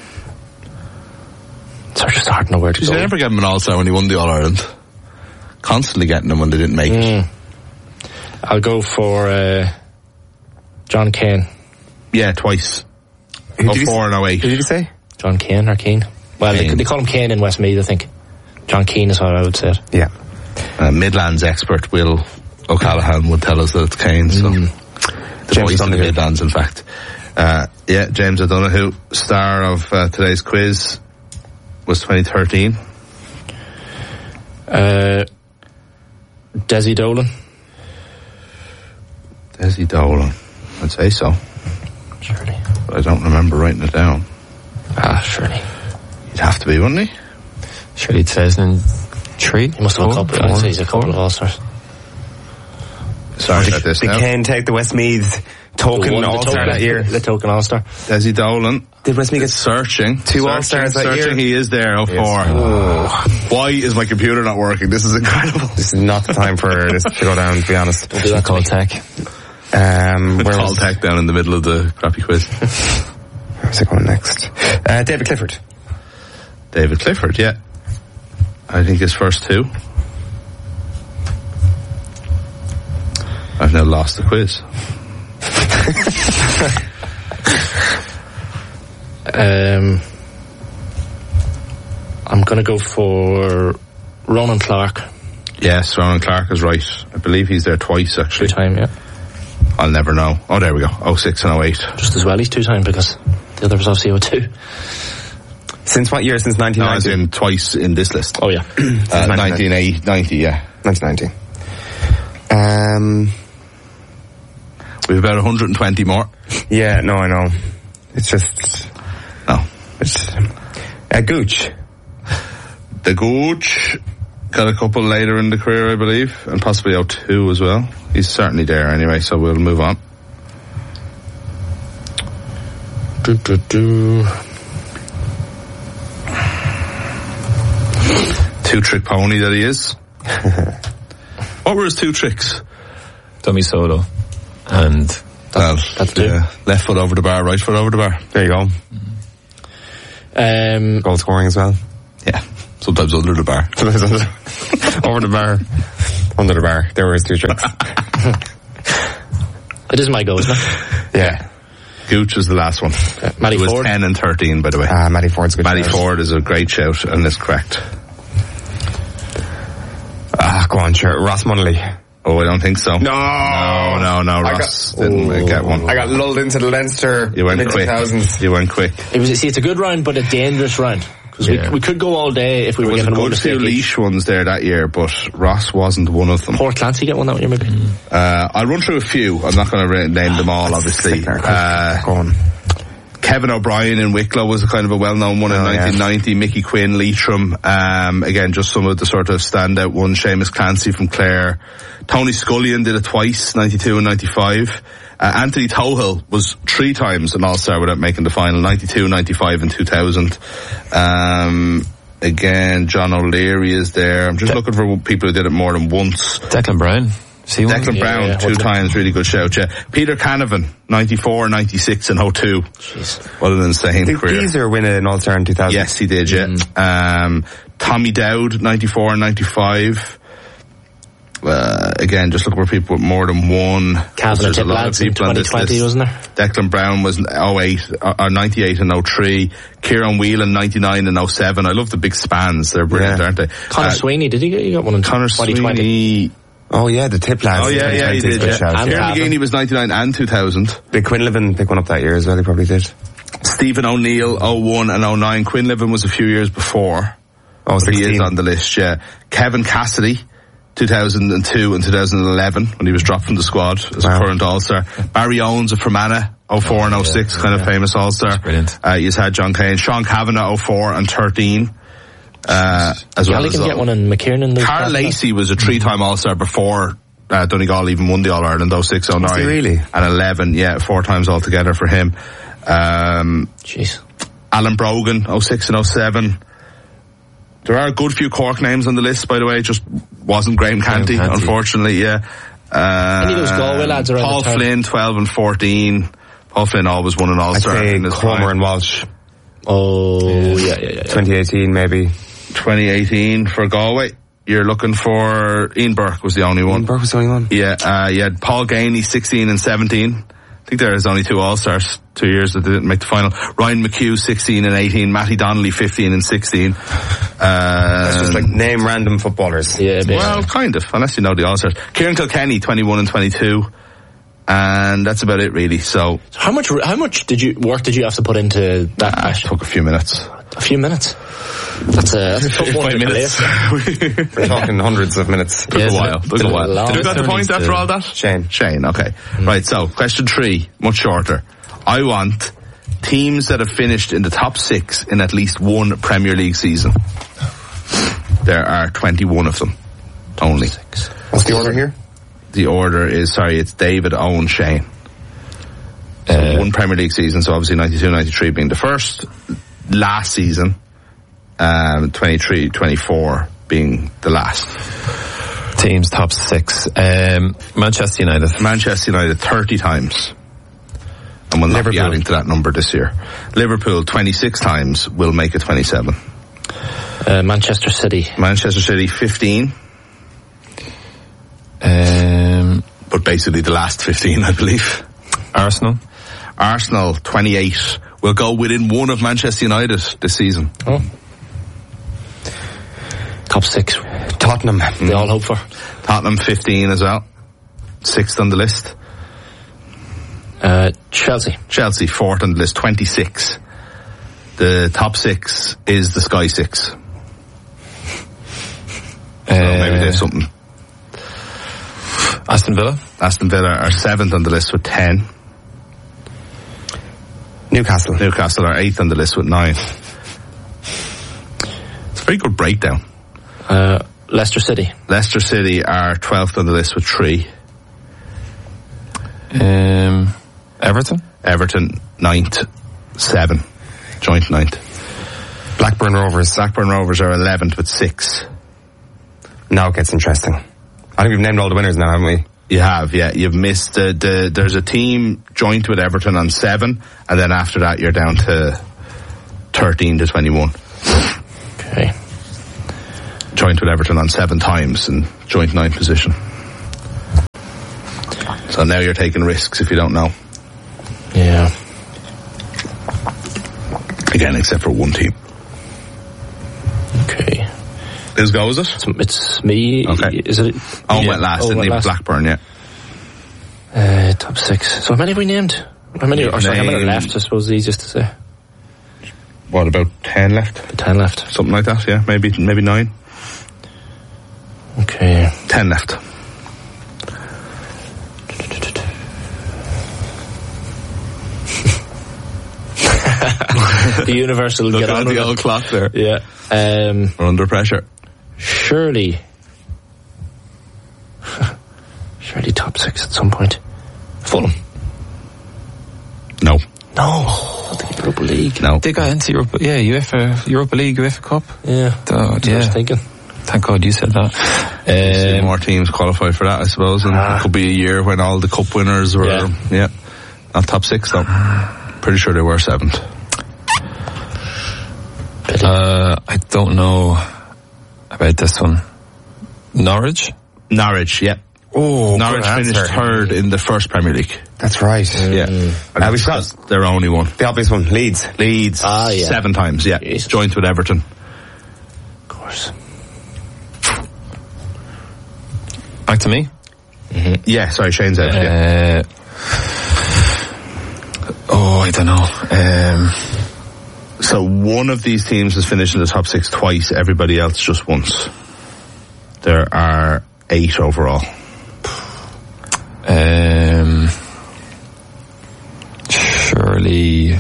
Speaker 3: It's just hard to know where to
Speaker 4: Did
Speaker 3: go.
Speaker 4: you ever get him an All-Star when he won the All-Ireland? Constantly getting them when they didn't make it.
Speaker 3: Mm. I'll go for uh, John Kane.
Speaker 4: Yeah, twice.
Speaker 1: Who
Speaker 4: oh
Speaker 1: did you
Speaker 4: four
Speaker 1: s-
Speaker 4: and oh eight.
Speaker 1: Who did you say?
Speaker 3: John Kane or Keane? Well, they,
Speaker 4: Kane.
Speaker 3: they call him Kane in Westmeath, I think. John Keane is how I would say it.
Speaker 1: Yeah.
Speaker 4: Uh, Midlands expert Will O'Callaghan would tell us that it's Kane. So the
Speaker 1: James
Speaker 4: voice of the
Speaker 1: Donahue.
Speaker 4: Midlands, in fact. Uh, yeah, James O'Donoghue, star of uh, today's quiz, was twenty thirteen.
Speaker 3: Uh, Desi Dolan.
Speaker 4: Desi Dolan, I'd say so,
Speaker 3: Surely.
Speaker 4: but I don't remember writing it down.
Speaker 3: Ah, surely.
Speaker 4: He'd have to be, wouldn't he?
Speaker 2: Surely two thousand three?
Speaker 3: He must have a couple. I'd say he's a couple of All-Stars.
Speaker 4: Sorry about this
Speaker 1: Did
Speaker 4: now.
Speaker 1: Kane take the Westmeath token
Speaker 3: Won the
Speaker 1: All-Star
Speaker 3: token-
Speaker 1: that year?
Speaker 3: The token All-Star.
Speaker 4: Desi Dolan.
Speaker 1: Did Westmeath get...
Speaker 4: Searching.
Speaker 1: Two
Speaker 4: searching,
Speaker 1: All-Stars that
Speaker 4: searching.
Speaker 1: year?
Speaker 4: He is there, oh four. Why is my computer not working? This is incredible.
Speaker 1: This is not the time for this to go down, to be honest.
Speaker 3: Do that to
Speaker 2: Call
Speaker 3: me.
Speaker 2: tech.
Speaker 1: Um, where
Speaker 4: Call
Speaker 1: was,
Speaker 4: tech down in the middle of the crappy quiz.
Speaker 1: where's it going next? Uh, David Clifford.
Speaker 4: David Clifford, yeah. I think his first two. I've now lost the quiz.
Speaker 3: Um, I'm going to go for Ronan Clark.
Speaker 4: Yes, Ronan Clark is right. I believe he's there twice, actually.
Speaker 3: Two-time, yeah.
Speaker 4: I'll never know. Oh, there we go. oh six and oh eight.
Speaker 3: Just as well he's two-time because the other was obviously oh two.
Speaker 1: Since what year? Since nineteen
Speaker 4: No, as
Speaker 1: ninety?
Speaker 4: in twice in this list.
Speaker 3: Oh, yeah.
Speaker 4: uh, nineteen ninety, yeah.
Speaker 1: nineteen ninety. Um,
Speaker 4: We've about one hundred twenty more.
Speaker 1: yeah, no, I know. It's just...
Speaker 4: No.
Speaker 1: It's... Uh, Gooch.
Speaker 4: The Gooch got a couple later in the career, I believe, and possibly oh two as well. He's certainly there anyway, so we'll move on.
Speaker 3: Do, do, do.
Speaker 4: Two-trick pony that he is. What were his two tricks?
Speaker 2: Dummy solo. And
Speaker 4: Well,
Speaker 3: that's two.
Speaker 4: yeah. Left foot over the bar, right foot over the bar.
Speaker 1: There you go.
Speaker 3: Um,
Speaker 1: Goal scoring as well.
Speaker 4: Yeah. Sometimes under the bar.
Speaker 1: Over the bar. Under the bar. There were his two tricks.
Speaker 3: it is my goal, isn't it?
Speaker 1: Yeah.
Speaker 4: Gooch was the last one.
Speaker 3: Uh, Matty
Speaker 4: it was
Speaker 3: Ford.
Speaker 4: ten and thirteen, by the way.
Speaker 1: Ah, Matty Ford's a good.
Speaker 4: Matty
Speaker 1: shout.
Speaker 4: Ford is a great shout and is correct.
Speaker 1: Ah, go on, sure. Ross Munnelly.
Speaker 4: Oh, I don't think so.
Speaker 1: No,
Speaker 4: no, no, no. Ross
Speaker 1: got,
Speaker 4: didn't
Speaker 3: oh,
Speaker 4: get one.
Speaker 1: I got lulled into the Leinster
Speaker 4: You went
Speaker 1: mid two
Speaker 4: quick.
Speaker 1: thousands.
Speaker 4: You went quick.
Speaker 3: It was, see, it's a good round, but a dangerous round. Because
Speaker 2: Yeah.
Speaker 3: we, we could go all day if we
Speaker 4: There
Speaker 3: were
Speaker 4: was a
Speaker 3: given one
Speaker 4: good few
Speaker 3: mistake each.
Speaker 4: Laois ones there that year, but Ross wasn't one of them.
Speaker 3: Port Clancy get one that year, maybe?
Speaker 4: Uh, I'll run through a few. I'm not going to name them all, obviously. Uh,
Speaker 1: Go on.
Speaker 4: Kevin O'Brien in Wicklow was a kind of a well-known one in
Speaker 1: Oh, yeah.
Speaker 4: nineteen ninety. Mickey Quinn, Leitrim. Um, again, just some of the sort of standout ones. Seamus Clancy from Clare. Tony Scullion did it twice, ninety-two and ninety-five. Uh, Anthony Tohill was three times an All-Star without making the final, ninety-two, ninety-five and two thousand. Um, again, John O'Leary is there. I'm just
Speaker 2: De-
Speaker 4: looking for people who did it more than once.
Speaker 2: Declan Brown. See one?
Speaker 4: Declan
Speaker 3: Yeah,
Speaker 4: Brown,
Speaker 3: yeah,
Speaker 4: two
Speaker 3: what's
Speaker 4: times, really good shout, yeah. Peter Canavan, ninety-four, ninety-six and oh two.
Speaker 3: Jeez.
Speaker 4: What an insane
Speaker 1: Did
Speaker 4: career.
Speaker 1: Geezer win an All-Star in two thousand?
Speaker 4: Yes, he did, yeah. Um, Tommy Dowd, ninety-four and ninety-five. Uh, again, just looking for people with more than one.
Speaker 3: Calvin and
Speaker 4: There's a
Speaker 3: Tip
Speaker 4: lot of
Speaker 3: lads in
Speaker 4: people on
Speaker 3: twenty
Speaker 4: this
Speaker 3: twenty,
Speaker 4: list.
Speaker 3: wasn't there?
Speaker 4: Declan Brown was oh eight, or ninety-eight and oh three. Kieran Whelan, ninety-nine and oh seven. I love the big spans. They're brilliant,
Speaker 1: Yeah.
Speaker 4: aren't they?
Speaker 3: Connor
Speaker 4: Uh,
Speaker 3: Sweeney, did he get, he got one in
Speaker 4: Connor
Speaker 3: twenty twenty?
Speaker 4: Sweeney.
Speaker 1: Oh yeah, the tip lads.
Speaker 4: Oh yeah, yeah, he did. Yeah.
Speaker 1: Shout,
Speaker 3: And
Speaker 1: yeah.
Speaker 4: Kieran
Speaker 3: Calvin.
Speaker 4: McGeaney was ninety-nine and two thousand.
Speaker 1: Did Quinlivan pick one up that year as well? He probably did.
Speaker 4: Stephen O'Neill, oh one and oh nine. Quinlivan was a few years before.
Speaker 1: Oh,
Speaker 4: He is
Speaker 1: sixteen.
Speaker 4: on the list, yeah. Kevin Cassidy, two thousand two and two thousand eleven, when he was dropped from the squad as
Speaker 1: Wow.
Speaker 4: a current All-Star. Barry Owens of Fermanagh, oh four and oh six, kind of famous All-Star.
Speaker 2: Brilliant.
Speaker 4: Uh, he's had John Kane. Sean Kavanagh, oh four and thirteen. Uh, as well
Speaker 3: Galligan
Speaker 4: as
Speaker 3: get one in McKiernan. those
Speaker 4: Carl
Speaker 3: guys.
Speaker 4: Lacey was a three-time All-Star before uh, Donegal even won the All-Ireland, oh six, oh nine.
Speaker 1: Was he really?
Speaker 4: And eleven, yeah, four times altogether for him. Um,
Speaker 3: Jeez.
Speaker 4: Alan Brogan, oh six and oh seven. There are a good few Cork names on the list, by the way. It just wasn't Graham Canty,
Speaker 2: Canty.
Speaker 4: unfortunately, yeah. Uh,
Speaker 3: Any of those Galway lads around
Speaker 4: Paul
Speaker 3: the time?
Speaker 4: Flynn, twelve and fourteen. Paul Flynn always won an
Speaker 1: I'd
Speaker 4: All-Star
Speaker 1: say
Speaker 4: in his
Speaker 1: Cromer
Speaker 4: prime.
Speaker 1: and Walsh.
Speaker 3: Oh, yeah, yeah, yeah. yeah.
Speaker 1: twenty eighteen maybe.
Speaker 4: twenty eighteen for Galway. You're looking for Ian Burke was the only one.
Speaker 1: Burke was the only one.
Speaker 4: Yeah, uh, you had Paul Gainey, sixteen and seventeen. I think there's only two All-Stars, two years that didn't make the final. Ryan McHugh, sixteen and eighteen. Matty Donnelly, fifteen and sixteen. Uh,
Speaker 1: That's just like name random footballers.
Speaker 3: Yeah, basically.
Speaker 4: well, kind of, unless you know the All-Stars. Kieran Kilkenny, twenty-one and twenty-two. And that's about it, really. So,
Speaker 3: How much, how much did you, work did you have to put into that
Speaker 4: uh, it
Speaker 3: match?
Speaker 4: took a few minutes.
Speaker 3: A few minutes. That's a, that's a tough one
Speaker 2: Five
Speaker 3: to
Speaker 2: minutes.
Speaker 3: play.
Speaker 1: We're talking hundreds of minutes.
Speaker 4: Took
Speaker 2: Yeah,
Speaker 4: a while. Took
Speaker 3: it's
Speaker 4: a
Speaker 3: a
Speaker 4: while.
Speaker 3: long-
Speaker 4: Did you got the point
Speaker 2: Tony's
Speaker 4: after
Speaker 2: the-
Speaker 4: all that?
Speaker 1: Shane.
Speaker 4: Shane, okay. Right, so, question three, much shorter. I want teams that have finished in the top six in at least one Premier League season. There are twenty-one of them. Only.
Speaker 1: What's the order here?
Speaker 4: The order is, sorry, it's David, Owen, Shane. So
Speaker 2: Uh,
Speaker 4: one Premier League season, so obviously ninety-two ninety-three being the first. Last season, um, twenty-three twenty-four being the last.
Speaker 2: Teams top six. Um, Manchester United.
Speaker 4: Manchester United thirty times. And we'll not be
Speaker 1: Liverpool.
Speaker 4: adding to that number this year. Liverpool twenty-six times, will make it twenty-seven.
Speaker 3: Uh, Manchester City.
Speaker 4: Manchester City fifteen,
Speaker 2: Um,
Speaker 4: but basically the last fifteen, I believe.
Speaker 2: Arsenal.
Speaker 4: Arsenal twenty-eight, will go within one of Manchester United this season.
Speaker 3: Oh. Top six.
Speaker 1: Tottenham.
Speaker 3: They all hope for.
Speaker 4: Tottenham fifteen as well. Sixth on the list.
Speaker 3: Uh, Chelsea.
Speaker 4: Chelsea fourth on the list, twenty-six. The top six is the Sky Six. So maybe there's something.
Speaker 2: Aston Villa.
Speaker 4: Aston Villa are seventh on the list with ten.
Speaker 1: Newcastle.
Speaker 4: Newcastle are eighth on the list with nine. It's a very good breakdown.
Speaker 3: Uh, Leicester City.
Speaker 4: Leicester City are twelfth on the list with three.
Speaker 2: Um, Everton.
Speaker 4: Everton ninth, seven. Joint ninth.
Speaker 1: Blackburn Rovers.
Speaker 4: Blackburn Rovers are eleventh with six.
Speaker 1: Now it gets interesting. I think we've named all the winners now, haven't we?
Speaker 4: You have, yeah. You've missed the, the there's a team joint with Everton on seven, and then after that you're down to thirteen to twenty-one.
Speaker 3: Okay.
Speaker 4: Joint with Everton on seven times and joint ninth position. So now you're taking risks if you don't know.
Speaker 3: Yeah.
Speaker 4: Again, except for one team.
Speaker 3: Okay.
Speaker 4: Whose go is it?
Speaker 3: It's, it's me.
Speaker 4: Okay.
Speaker 3: Is it?
Speaker 4: Owen
Speaker 3: yeah.
Speaker 4: went last,
Speaker 3: Owen
Speaker 4: didn't
Speaker 3: went
Speaker 4: he?
Speaker 3: last.
Speaker 4: Blackburn, yeah.
Speaker 3: Uh, top six. So how many have we named? How many? Or sorry, how many are
Speaker 4: Name-
Speaker 3: left? I suppose the easiest to say.
Speaker 4: What, about ten left?
Speaker 3: Ten left.
Speaker 4: Something like that, yeah. Maybe maybe nine.
Speaker 3: Okay.
Speaker 4: Ten left.
Speaker 3: The universal
Speaker 4: Look
Speaker 3: get
Speaker 4: at
Speaker 3: on with
Speaker 4: the
Speaker 3: it.
Speaker 4: old clock there.
Speaker 3: Yeah. Um,
Speaker 4: We're under pressure.
Speaker 3: surely. Surely top six at some point. Fulham.
Speaker 4: No.
Speaker 3: No. I think Europa League.
Speaker 4: No.
Speaker 2: They got into Europa, yeah, UEFA, Europa League, UEFA Cup.
Speaker 3: Yeah.
Speaker 2: Oh,
Speaker 3: That's what I
Speaker 2: yeah.
Speaker 3: was thinking.
Speaker 2: Thank God you said that.
Speaker 4: See
Speaker 2: Um,
Speaker 4: more teams qualify for that, I suppose, and
Speaker 3: Ah.
Speaker 4: it could be a year when all the cup winners were,
Speaker 3: Yeah.
Speaker 4: yeah, not top six though. Pretty sure they were seventh.
Speaker 2: uh, I don't know about this one. Norwich?
Speaker 4: Norwich, yeah.
Speaker 1: Oh,
Speaker 4: Norwich
Speaker 1: good
Speaker 4: finished
Speaker 1: answer.
Speaker 4: third in the first Premier League.
Speaker 1: That's right.
Speaker 4: Yeah.
Speaker 1: Uh, we got
Speaker 4: That's their only one.
Speaker 1: the obvious one, Leeds.
Speaker 4: Leeds,
Speaker 3: Ah, yeah.
Speaker 4: seven times, yeah.
Speaker 3: Jesus.
Speaker 4: Joint with Everton.
Speaker 3: Of course.
Speaker 2: Back to me?
Speaker 4: Yeah, sorry, Shane's out, yeah.
Speaker 2: Uh, oh, I don't know. Um,
Speaker 4: So one of these teams has finished in the top six twice, everybody else just once. There are eight overall.
Speaker 2: um, surely...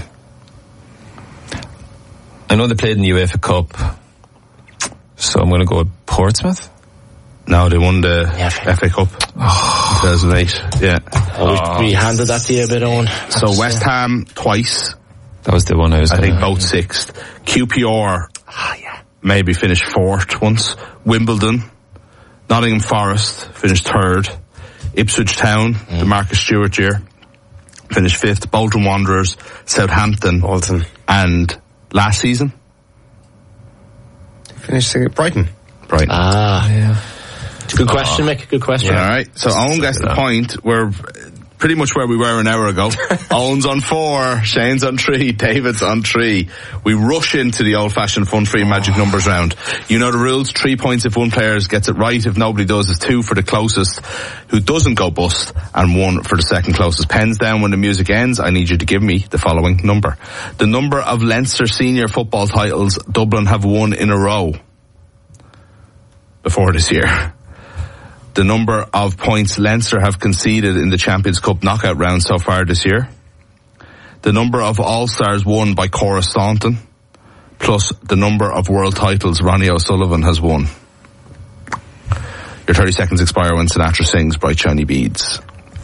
Speaker 2: I know they played in the UEFA Cup, so I'm going to go with Portsmouth.
Speaker 4: No, they won the
Speaker 3: Yeah,
Speaker 4: F A Cup. Oh. two thousand eight, yeah.
Speaker 3: Oh, we, we handed that to you a bit, Owen.
Speaker 4: So West Ham twice,
Speaker 2: That was the one I was
Speaker 4: I
Speaker 2: gonna,
Speaker 4: think both sixth. Q P R
Speaker 3: Ah, yeah.
Speaker 4: maybe finished fourth once. Wimbledon, Nottingham Forest finished third. Ipswich Town,
Speaker 3: Mm.
Speaker 4: the Marcus Stewart year, finished fifth. Bolton Wanderers, Southampton,
Speaker 1: Bolton.
Speaker 4: and last season,
Speaker 1: Finished uh, Brighton.
Speaker 4: Brighton.
Speaker 3: Ah.
Speaker 2: Yeah.
Speaker 3: Good question, Mick. Good question.
Speaker 4: All right, so Owen gets the point. We're pretty much where we were an hour ago. Owen's on four, Shane's on three, David's on three. We rush into the old-fashioned fun-free magic numbers round. You know the rules, three points if one player gets it right. If nobody does, it's two for the closest who doesn't go bust, and one for the second closest. Pens down when the music ends. I need you to give me the following number. The number of Leinster senior football titles Dublin have won in a row before this year. The number of points Leinster have conceded in the Champions Cup knockout round so far this year. The number of All-Stars won by Cora Staunton. Plus the number of world titles Ronnie O'Sullivan has won. Your thirty seconds expire when Sinatra sings Bright Shiny Beads.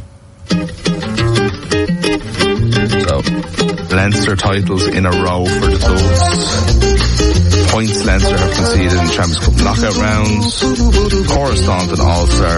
Speaker 4: So, Leinster titles in a row for the Dubs. Points Leinster have conceded in Champions Cup knockout rounds. Cora Staunton All-Star.